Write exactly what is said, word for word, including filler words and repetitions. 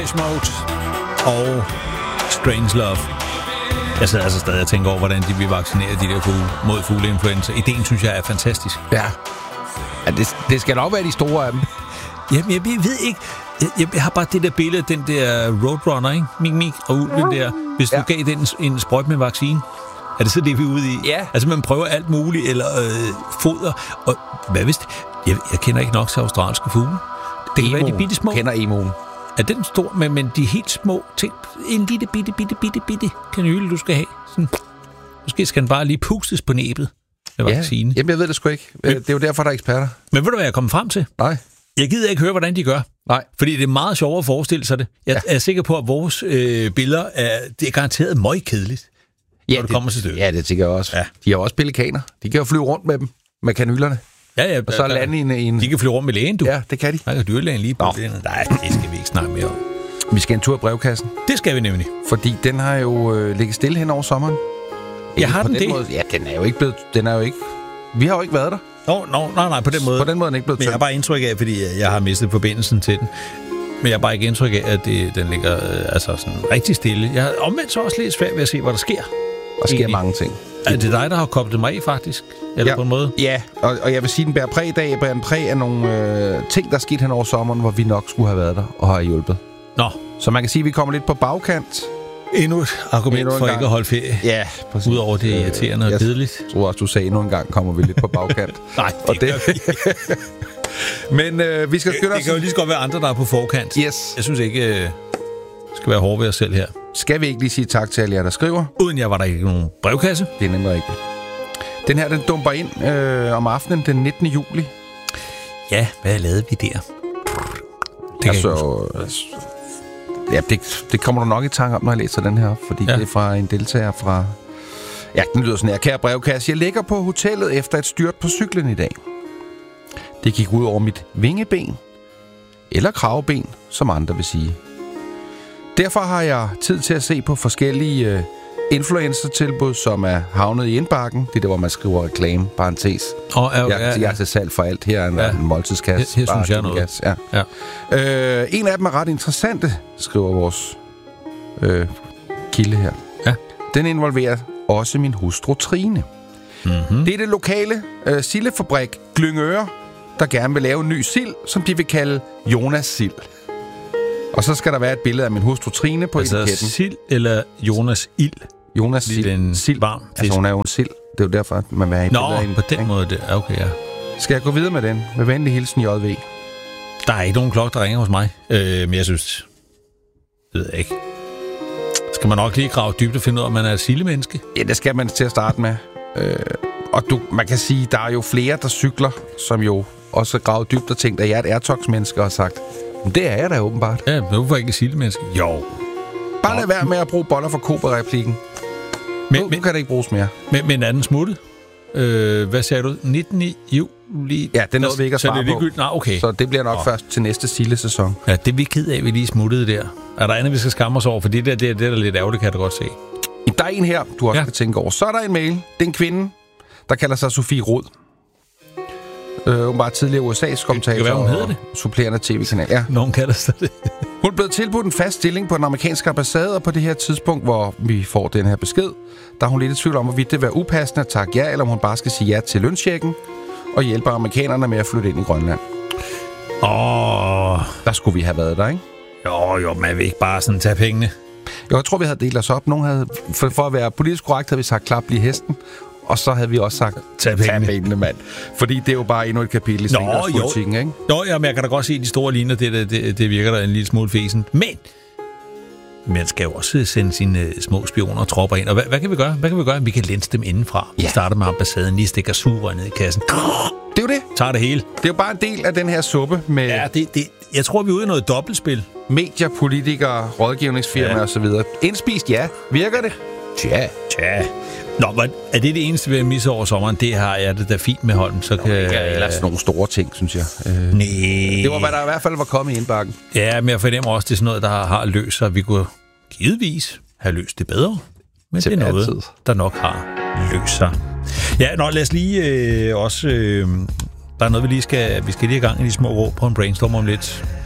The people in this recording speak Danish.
Depeche Mode og Strange Love. Jeg sidder altså stadig og tænker over, hvordan de vil vaccinere de der fugle mod fugleinfluenza. Ideen synes jeg er fantastisk. Ja, ja det, det skal nok være de store af dem. Jamen, jeg ved ikke. Jeg, jeg har bare det der billede, den der Roadrunner, ikke? Mik, mik, og ulven der. Hvis du ja. gav den en sprøjt med vaccine, er det så det, vi er ude i? Ja. Altså, man prøver alt muligt, eller øh, foder. Og hvad hvis det? Jeg, jeg kender ikke nok til australske fugle. Det kan være de bitte små. Kender emoen. Er den stor, men, men de helt små ting. En lille bitte, bitte, bitte, bitte kanyle, du skal have. Sådan. Måske skal den bare lige pustes på næbet med ja. vaccine. Jamen, jeg ved det sgu ikke. Men, det er jo derfor, der er eksperter. Men ved du, hvad jeg er kommet frem til? Nej. Jeg gider ikke høre, hvordan de gør. Nej. Fordi det er meget sjovere at forestille sig det. Jeg ja. er sikker på, at vores øh, billeder er, det er garanteret møgkedeligt, ja, når det, det kommer til stykket. Ja, det tænker jeg også. Ja. De har også pelikaner. De kan jo flyve rundt med dem, med kanylerne. Ja, ja. Og så der, lande i en, en... De kan flyve rundt med lægen, du. Ja, det kan de. Der kan dyrlægen lige på det. Nej, det skal vi ikke snakke mere om. Vi skal en tur i brevkassen. Det skal vi nemlig. Fordi den har jo øh, ligget stille hen over sommeren. Jeg har den, den det? Måde, ja, den er jo ikke blevet... Den er jo ikke... Vi har jo ikke været der. Nå, no, no, nej, nej, på den måde. På den måde er den ikke blevet tømt. Men jeg har bare indtryk af, fordi jeg har mistet forbindelsen til den. Men jeg har bare ikke indtryk af, at det, den ligger øh, altså sådan rigtig stille. Jeg har omvendt så også lidt svært ved at se, hvad der sker. Der sker egentlig. mange ting. Er det dig, der har koblet mig af, faktisk? Eller ja. på en måde? Ja, og, og jeg vil sige, den bærer præg i dag. bærer en præg af nogle øh, ting, der er sket hen over sommeren, hvor vi nok skulle have været der og har hjulpet. Nå. Så man kan sige, at vi kommer lidt på bagkant. Endnu et argument endnu for gang. Ikke at holde ferie. Ja, præcis. Udover det irriterende og kedeligt. Jeg tror også, du sagde, endnu en gang kommer vi lidt på bagkant. Nej, det, og det gør vi. Men øh, vi skal skynde os... Det kan jo lige så godt være andre, der er på forkant. Yes. Jeg synes ikke, øh, skal være hårde ved os selv her. Skal vi ikke lige sige tak til alle jer, der skriver? Uden jeg var der ikke nogen brevkasse. Det er nemlig rigtigt. Den her, den dumper ind øh, om aftenen den nittende juli. Ja, hvad lavede vi der? Det altså, ja, det, det kommer du nok i tanke om, når jeg læser den her, fordi ja. det er fra en deltager fra... Ja, den lyder sådan her. Kære brevkasse, jeg ligger på hotellet efter et styrt på cyklen i dag. Det gik ud over mit vingeben, eller kravben, som andre vil sige. Derfor har jeg tid til at se på forskellige øh, influencer-tilbud, som er havnet i indbakken. Det er der, hvor man skriver reklame, parentes. Oh, ja, jeg, ja, ja. jeg er til salg for alt. Her er en, ja. en måltidskasse. Her, her synes jeg noget. Gas. Ja. Ja. Øh, en af dem er ret interessante, skriver vores øh, kilde her. Ja. Den involverer også min hustru Trine. Mm-hmm. Det er det lokale øh, sildefabrik Glyngøre, der gerne vil lave en ny sild, som de vil kalde Jonas Sild. Og så skal der være et billede af min hustru Trine på altså etiketten. Sild eller Jonas Ild? Jonas Sild. En sild. Varm fisk. Altså hun er jo en sild. Det er jo derfor, at man vil have et billede af Nå, på den ikke? Måde. Det. Okay, ja. Skal jeg gå videre med den? Med venlig hilsen J V. Der er ikke nogen klokke, der ringer hos mig. Øh, men jeg synes... Det ved jeg ikke. Skal man nok lige grave dybt og finde ud af, om man er et sildemenneske? Ja, det skal man til at starte med. Øh, og du, man kan sige, der er jo flere, der cykler, som jo også gravet dybt og tænkt, at jeg er et Airtox-menneske og har sagt, det er jeg da åbenbart. Ja, men hvorfor ikke et sildemenneske? Jo. Bare lad være med at bruge boller for Cobra-replikken. Men, nu, men, nu kan det ikke bruges mere. Men, men er den smuttet? Øh, hvad sagde du? nittende juli? Ja, det nåede vi ikke at svare på. Nå, okay. Så det bliver nok Nå. først til næste sildesæson. Ja, det er vi ked af, vi lige smuttede der. Er der andet, vi skal skamme os over? For det der, det er, det er lidt ærgerligt, kan jeg da godt se. Der er en her, du også ja. skal tænke over. Så er der en mail. Det er en kvinde, der kalder sig Sofie Rod. Øh, hun var tidligere U S A's kommentator og hedder det? supplerende tv-kanal. Ja. Nogen kalder sig det. Hun blev tilbudt en fast stilling på den amerikanske ambassade, og på det her tidspunkt, hvor vi får den her besked, der er hun lidt i tvivl om, hvorvidt det vil være upassende at takke ja, eller om hun bare skal sige ja til lønchecken og hjælpe amerikanerne med at flytte ind i Grønland. Åh, oh. Der skulle vi have været der, ikke? Jo, jo, man vil ikke bare sådan tage pengene. Jo, jeg tror, vi havde delt os op. Nogen havde, for, for at være politisk korrekt, havde vi sagt, klap lige hesten. Og så havde vi også sagt, tag pengene, tag pengene mand. Fordi det er jo bare endnu et kapitel i svingerspolitikken, ikke? Nå, ja, men jeg kan da godt se, at de store linjer, det, det, det virker der en lille smule fesen. Men man skal jo også sende sine små spioner og tropper ind. Og hvad, hvad kan vi gøre? Hvad kan vi gøre? Vi kan lænse dem indenfra. Ja. Vi starter med ambassaden, lige stikker sugerør ned i kassen. Det er jo det. Tager det hele. Det er jo bare en del af den her suppe med... Ja, det, det, jeg tror, vi er ude i noget dobbeltspil. Medier, politikere, rådgivningsfirmaer ja. og så videre. Indspist, ja. Virker det? Tja. Tja. Nå, men er det det eneste, vi misser over sommeren? Det har jeg det da fint med Holm, så kan... Nå, det er ellers nogle store ting, synes jeg. Øh, Nej. Det var, hvad der i hvert fald var kommet i indbakken. Ja, men jeg fornemmer også, det er sådan noget, der har løst sig. Vi kunne givetvis have løst det bedre, men til det er noget, altid. Der nok har løst sig. Ja, nå, lad os lige øh, også... Øh, der er noget, vi lige skal... Vi skal lige i gang i de små råd på en brainstorm om lidt.